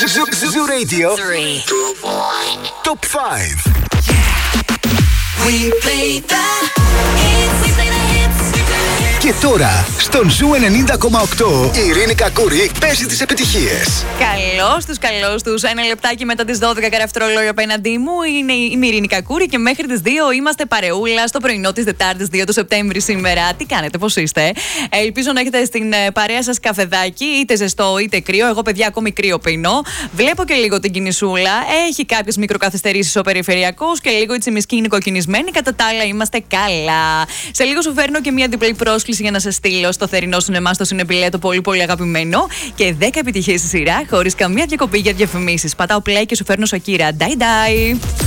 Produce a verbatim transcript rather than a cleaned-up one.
Zoo Radio Top πέντε. We play the hits. We play the hits. Και τώρα, στον Ζου ενενήντα κόμμα οκτώ, η Ειρήνη Κακούρη παίζει τις επιτυχίες. Καλώς τους, καλώς τους. Ένα λεπτάκι μετά τις δώδεκα καραφτρόλογια απέναντί μου είναι η Ειρήνη Κακούρη και μέχρι τις δύο είμαστε παρεούλα στο πρωινό της Δετάρτης δύο του Σεπτέμβρη σήμερα. Τι κάνετε, πώς είστε? Ελπίζω να έχετε στην παρέα σας καφεδάκι, είτε ζεστό είτε κρύο. Εγώ, παιδιά, ακόμη κρύο πίνω. Βλέπω και λίγο την κινησούλα. Έχει κάποιες μικροκαθυστερήσεις ο περιφερειακός και λίγο η Τσιμισκή είναι κοκκινισμένη. Κατά τα άλλα, είμαστε καλά. Σε λίγο σου φέρνω και μια διπλή πρόσκληση για να σε στείλω στο θερινό σινεμά στο Σινεμπιλέ, το πολύ πολύ αγαπημένο. Και δέκα επιτυχίες στη σειρά, χωρίς καμία διακοπή για διαφημίσεις. Πατάω play και σου φέρνω Σακύρα. Die die.